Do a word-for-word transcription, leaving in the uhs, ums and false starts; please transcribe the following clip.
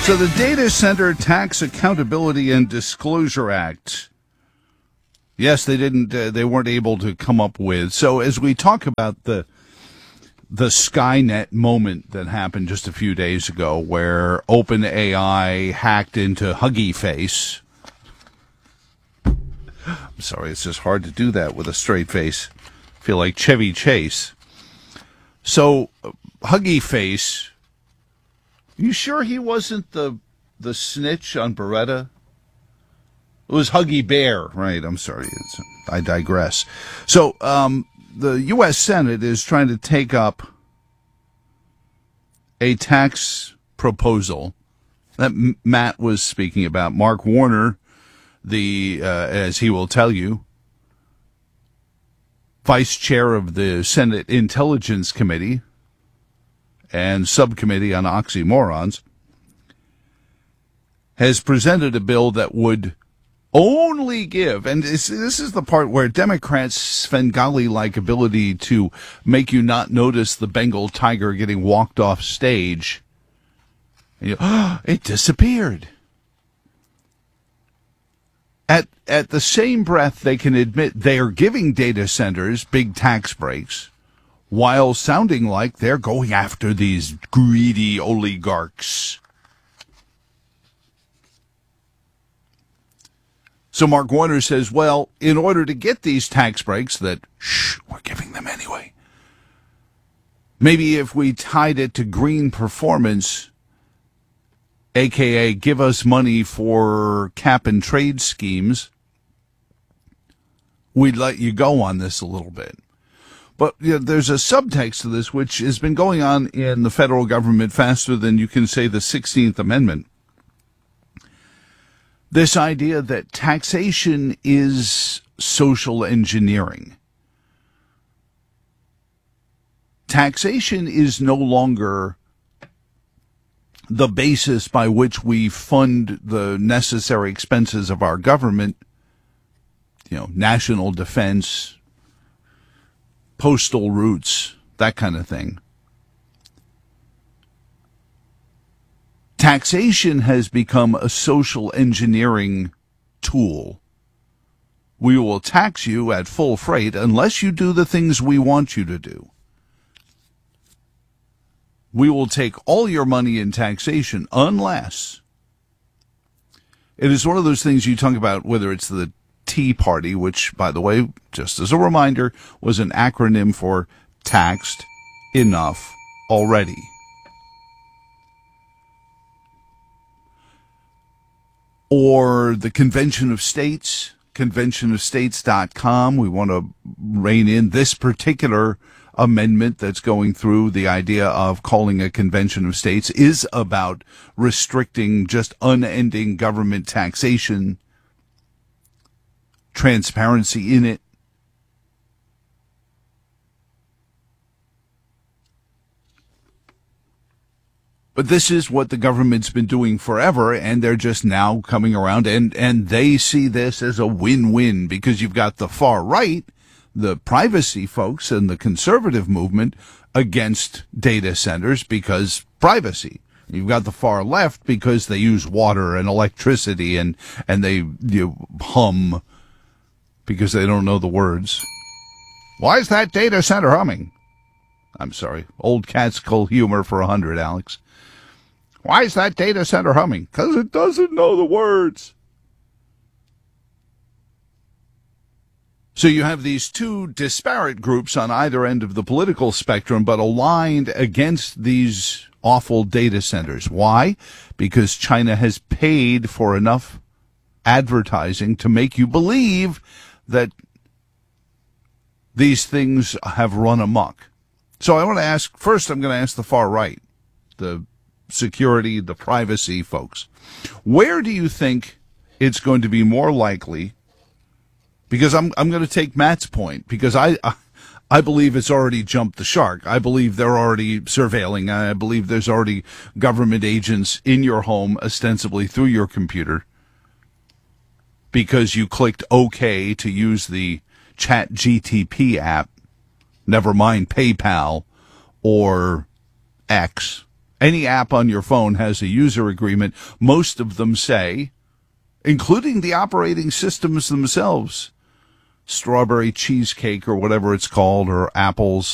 So the Data Center Tax Accountability and Disclosure Act. Yes, they didn't. Uh, they weren't able to come up with. So as we talk about the the Skynet moment that happened just a few days ago, where OpenAI hacked into Huggy Face. I'm sorry, it's just hard to do that with a straight face. I feel like Chevy Chase. So Huggy Face. You sure he wasn't the the snitch on Beretta? It was Huggy Bear, right? I'm sorry, it's, I digress. So um, the U S Senate is trying to take up a tax proposal that M- Matt was speaking about. Mark Warner, the uh, as he will tell you, vice chair of the Senate Intelligence Committee and Subcommittee on Oxymorons, has presented a bill that would only give, and this, this is the part where Democrats' Svengali-like ability to make you not notice the Bengal tiger getting walked off stage, and you, oh, it disappeared. At, at the same breath, they can admit they are giving data centers big tax breaks, while sounding like they're going after these greedy oligarchs. So Mark Warner says, well, in order to get these tax breaks that, shh, we're giving them anyway, maybe if we tied it to green performance, a k a give us money for cap and trade schemes, we'd let you go on this a little bit. But you know, there's a subtext to this which has been going on in the federal government faster than you can say the sixteenth Amendment. This idea that taxation is social engineering. Taxation is no longer the basis by which we fund the necessary expenses of our government, you know, national defense, postal routes, that kind of thing. Taxation has become a social engineering tool. We will tax you at full freight unless you do the things we want you to do. We will take all your money in taxation unless. It is one of those things you talk about, whether it's the Tea Party, which, by the way, just as a reminder, was an acronym for taxed enough already. Or the Convention of States, convention of states dot com. We want to rein in this particular amendment that's going through. The idea of calling a convention of states is about restricting just unending government taxation, transparency in it. But this is what the government's been doing forever, and they're just now coming around, and, and they see this as a win-win, because you've got the far right, the privacy folks, and the conservative movement against data centers because privacy. You've got the far left because they use water and electricity, and, and they you hum because they don't know the words. Why is that data center humming? I'm sorry. Old Catskill humor for a hundred, Alex. Why is that data center humming? Because it doesn't know the words. So you have these two disparate groups on either end of the political spectrum, but aligned against these awful data centers. Why? Because China has paid for enough advertising to make you believe that these things have run amok. So I want to ask, first I'm going to ask the far right, the security, the privacy folks. Where do you think it's going to be more likely? Because I'm I'm going to take Matt's point, because I I believe it's already jumped the shark. I believe they're already surveilling. I believe there's already government agents in your home, ostensibly through your computer, because you clicked OK to use the Chat G T P app, never mind PayPal or X, Any app on your phone has a user agreement. Most of them say, including the operating systems themselves, strawberry cheesecake or whatever it's called, or apples